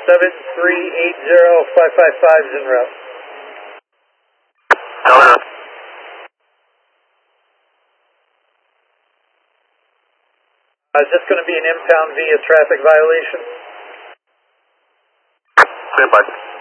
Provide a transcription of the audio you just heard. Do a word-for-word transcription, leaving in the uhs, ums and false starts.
seven three eight zero five five five is en route. Delta. Uh, is this going to be an impound via traffic violation? Stand by.